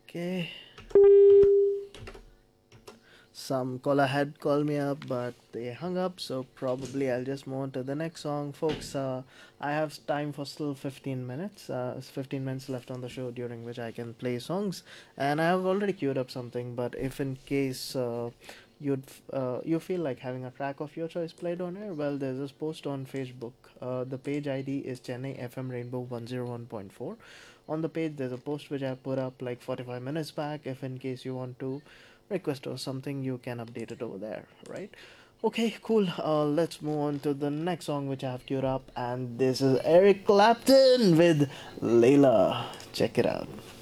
Okay. Some caller had called me up, but they hung up, so probably I'll just move on to the next song. Folks, I have time for still 15 minutes. 15 minutes left on the show during which I can play songs. And I have already queued up something, but if in case you feel like having a track of your choice played on air, well, there's this post on Facebook. The page ID is Chennai FM Rainbow 101.4. On the page, there's a post which I put up like 45 minutes back. If in case you want to request or something, you can update it over there, right? Okay, cool. Let's move on to the next song which I have queued up, and this is Eric Clapton with Layla. Check it out.